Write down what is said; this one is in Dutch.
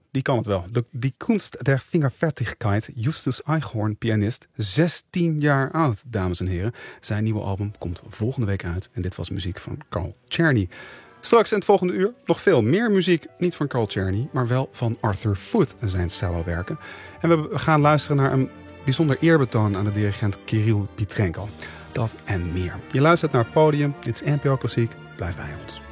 die kan het wel. Die Kunst der Fingerfertigkeit, Justus Eichhorn, pianist, 16 jaar oud, dames en heren. Zijn nieuwe album komt volgende week uit en dit was muziek van Carl Czerny. Straks in het volgende uur nog veel meer muziek, niet van Carl Czerny, maar wel van Arthur Foot en zijn solowerken. En we gaan luisteren naar een bijzonder eerbetoon aan de dirigent Kirill Petrenko. Dat en meer. Je luistert naar het Podium, dit is NPO Klassiek, blijf bij ons.